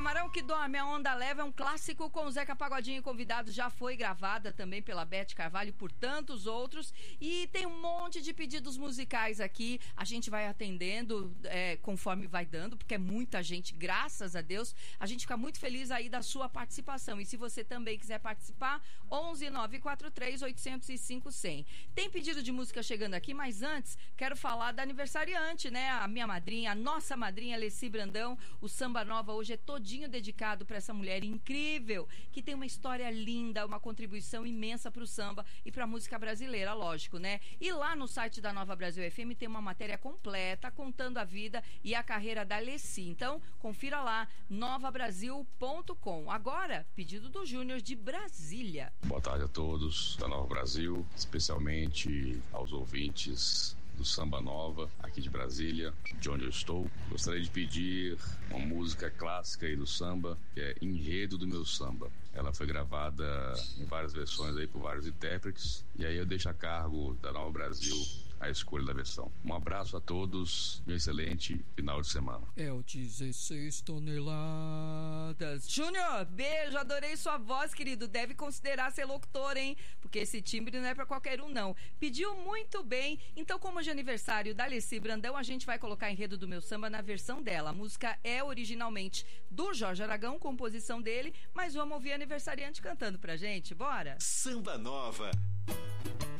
Camarão que Dorme, a Onda Leva é um clássico com o Zeca Pagodinho e convidado. Já foi gravada também pela Beth Carvalho e por tantos outros. E tem um monte de pedidos musicais aqui. A gente vai atendendo conforme vai dando, porque é muita gente, graças a Deus. A gente fica muito feliz aí da sua participação. E se você também quiser participar, 11 943 805 100. Tem pedido de música chegando aqui, mas antes quero falar da aniversariante, né? A minha madrinha, a nossa madrinha, Alessi Brandão. O Samba Nova hoje é todinho dedicado para essa mulher incrível, que tem uma história linda, uma contribuição imensa para o samba e para a música brasileira, lógico, né? E lá no site da Nova Brasil FM tem uma matéria completa contando a vida e a carreira da Alessi. Então, confira lá, novabrasil.com. Agora, pedido do Júnior de Brasília. Boa tarde a todos da Nova Brasil, especialmente aos ouvintes do Samba Nova, aqui de Brasília, de onde eu estou. Gostaria de pedir uma música clássica aí do samba, que é Enredo do Meu Samba. Ela foi gravada em várias versões aí por vários intérpretes, e aí eu deixo a cargo da Nova Brasil a escolha da versão. Um abraço a todos e um excelente final de semana. É o 16 toneladas. Júnior, beijo, adorei sua voz, querido. Deve considerar ser locutor, hein? Porque esse timbre não é pra qualquer um, não. Pediu muito bem. Então, como hoje é aniversário da Alessi Brandão, a gente vai colocar Enredo do Meu Samba na versão dela. A música é originalmente do Jorge Aragão, composição dele, mas vamos ouvir a aniversariante cantando pra gente. Bora? Samba Nova.